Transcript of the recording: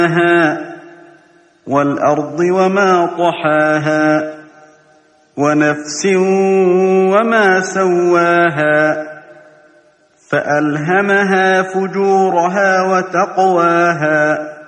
وَالْأَرْضِ وَمَا طَحَاهَا وَنَفْسٍ وَمَا سَوَّاهَا فَأَلْهَمَهَا فُجُورَهَا وَتَقْوَاهَا